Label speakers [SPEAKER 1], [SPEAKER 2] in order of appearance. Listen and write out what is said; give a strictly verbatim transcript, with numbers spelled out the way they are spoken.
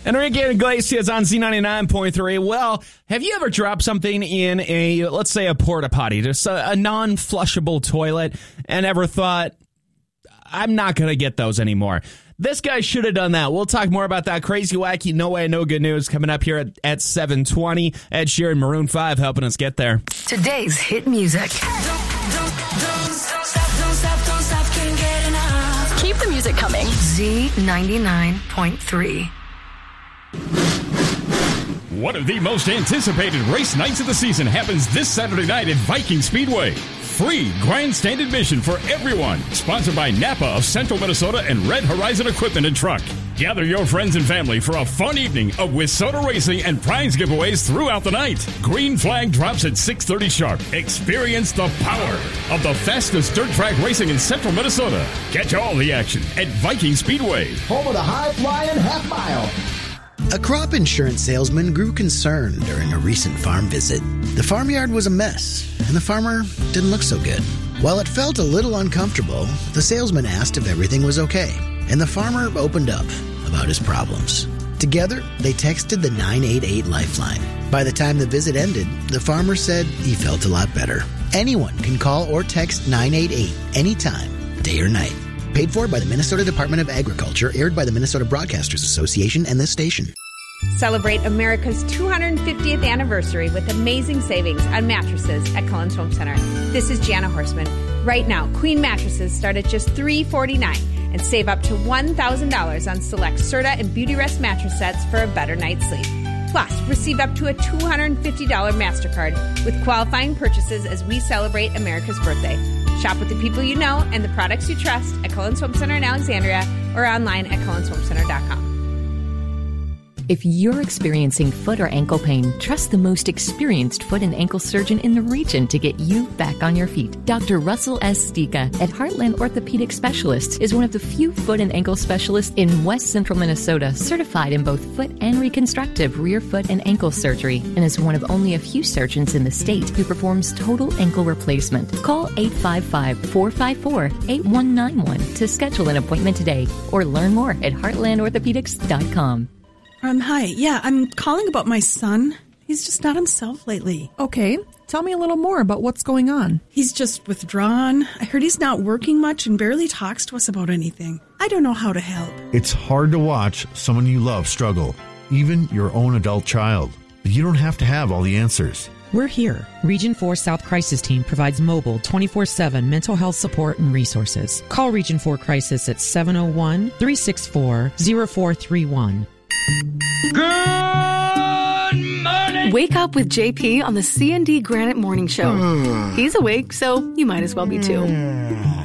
[SPEAKER 1] Enrique Iglesias on Z ninety-nine point three. Well, have you ever dropped something in a, let's say, a porta potty, just a, a non-flushable toilet, and ever thought, I'm not going to get those anymore? This guy should have done that. We'll talk more about that crazy, wacky, no way, no good news coming up here at, at seven twenty. Ed Sheeran, Maroon five, helping us get there.
[SPEAKER 2] Today's hit music.
[SPEAKER 3] Don't, don't, don't stop, stop, don't stop, don't stop, can't get enough.
[SPEAKER 2] Keep the music coming. Z ninety-nine point three.
[SPEAKER 4] One of the most anticipated race nights of the season happens this Saturday night at Viking Speedway. Free grandstand admission for everyone. Sponsored by Napa of Central Minnesota and Red Horizon Equipment and Truck. Gather your friends and family for a fun evening of WISSOTA racing and prize giveaways throughout the night. Green flag drops at six thirty sharp. Experience the power of the fastest dirt track racing in Central Minnesota. Catch all the action at Viking Speedway.
[SPEAKER 5] Home of the high-flying half mile.
[SPEAKER 6] A crop insurance salesman grew concerned during a recent farm visit. The farmyard was a mess, and the farmer didn't look so good. While it felt a little uncomfortable, the salesman asked if everything was okay, and the farmer opened up about his problems. Together, they texted the nine eight eight Lifeline. By the time the visit ended, the farmer said he felt a lot better. Anyone can call or text nine eight eight anytime, day or night. Paid for by the Minnesota Department of Agriculture, aired by the Minnesota Broadcasters Association and this station.
[SPEAKER 7] Celebrate America's two hundred fiftieth anniversary with amazing savings on mattresses at Cullen's Home Center. This is Jana Horseman. Right now, Queen mattresses start at just three hundred forty-nine dollars and save up to one thousand dollars on select Serta and Beautyrest mattress sets for a better night's sleep. Plus, receive up to a two hundred fifty dollars MasterCard with qualifying purchases as we celebrate America's birthday. Shop with the people you know and the products you trust at Cullen's Home Center in Alexandria or online at cullens home center dot com.
[SPEAKER 8] If you're experiencing foot or ankle pain, trust the most experienced foot and ankle surgeon in the region to get you back on your feet. Doctor Russell S. Stika at Heartland Orthopedic Specialists is one of the few foot and ankle specialists in West Central Minnesota certified in both foot and reconstructive rear foot and ankle surgery, and is one of only a few surgeons in the state who performs total ankle replacement. Call eight five five, four five four, eight one nine one to schedule an appointment today or learn more at heartland orthopedics dot com.
[SPEAKER 9] Um, hi. Yeah, I'm calling about my son. He's just not himself lately.
[SPEAKER 10] Okay. Tell me a little more about what's going on.
[SPEAKER 9] He's just withdrawn. I heard he's not working much and barely talks to us about anything. I don't know how to help.
[SPEAKER 11] It's hard to watch someone you love struggle, even your own adult child. But you don't have to have all the answers.
[SPEAKER 12] We're here. Region four South Crisis Team provides mobile twenty-four seven mental health support and resources. Call Region four Crisis at seven oh one, three six four, oh four three one.
[SPEAKER 2] Good morning. Wake up with J P on the C and D Granite Morning Show. He's awake, so you might as well be too.